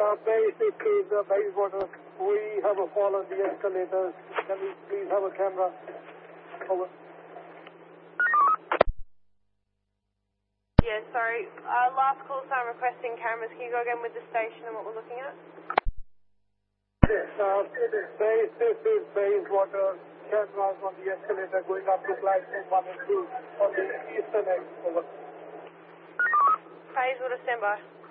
Basically, the Bayswater, we have a fall on the escalators. Can we please have a camera? Over. Yeah, sorry. Last call, so I'm requesting cameras. Can you go again with the station and what we're looking at? This is Bayswater. Cameras on the escalator going up to platform 1 and 2 on the eastern end. Over. Bayswater, stand by.